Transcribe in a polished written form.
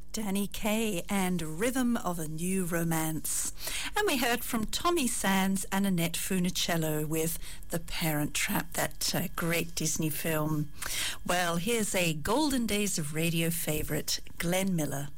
Danny Kaye and Rhythm of a New Romance. And we heard from Tommy Sands and Annette Funicello with The Parent Trap, that great Disney film. Well, here's a Golden Days of Radio favorite, Glenn Miller.